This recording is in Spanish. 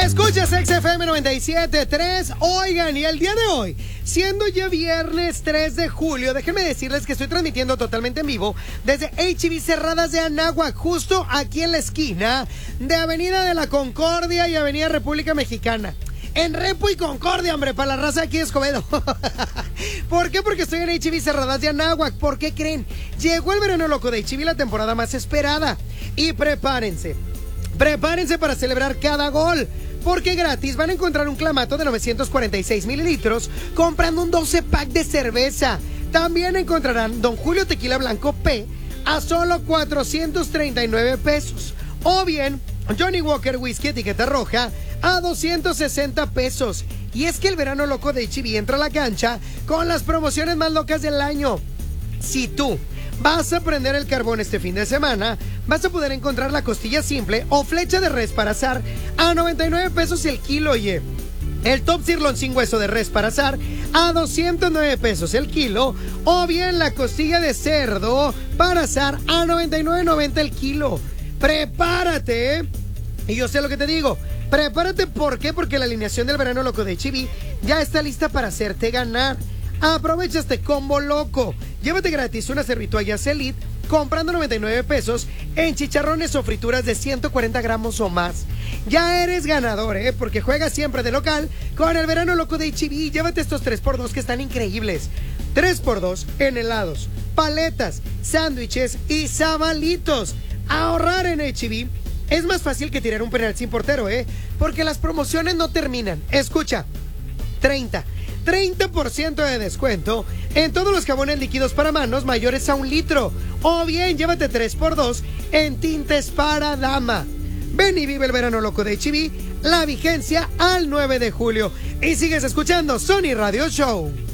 Escuchas XFM 97.3. Oigan, y el día de hoy, siendo ya viernes 3 de julio, déjenme decirles que estoy transmitiendo totalmente en vivo desde H-E-B Cerradas de Anáhuac, justo aquí en la esquina de Avenida de la Concordia y Avenida República Mexicana. En Repo y Concordia, hombre, para la raza aquí de Escobedo. ¿Por qué? Porque estoy en H-E-B Cerradas de Anáhuac. ¿Por qué creen? Llegó el verano loco de H-E-B, la temporada más esperada. Y prepárense para celebrar cada gol, porque gratis van a encontrar un clamato de 946 mililitros comprando un 12 pack de cerveza. También encontrarán Don Julio Tequila Blanco P a solo 439 pesos. O bien Johnny Walker Whisky etiqueta roja a 260 pesos. Y es que el verano loco de H-E-B entra a la cancha con las promociones más locas del año. Si tú vas a prender el carbón este fin de semana, vas a poder encontrar la costilla simple o flecha de res para asar a 99 pesos el kilo, oye. El top sirloin sin hueso de res para asar a 209 pesos el kilo. O bien la costilla de cerdo para asar a 99.90 el kilo. Prepárate, y yo sé lo que te digo. Prepárate, ¿por qué? Porque la alineación del verano loco de H-E-B ya está lista para hacerte ganar. Aprovecha este combo loco. Llévate gratis una servitoalla Elite comprando 99 pesos en chicharrones o frituras de 140 gramos o más. Ya eres ganador, porque juegas siempre de local con el verano loco de H-E-B. Llévate estos 3x2 que están increíbles. 3x2 en helados, paletas, sándwiches y sabalitos. Ahorrar en H-E-B es más fácil que tirar un penal sin portero, porque las promociones no terminan. Escucha, 30% de descuento en todos los jabones líquidos para manos mayores a 1 litro. O bien llévate 3x2 en tintes para dama. Ven y vive el verano loco de H-E-B, la vigencia al 9 de julio. Y sigues escuchando Sony Radio Show.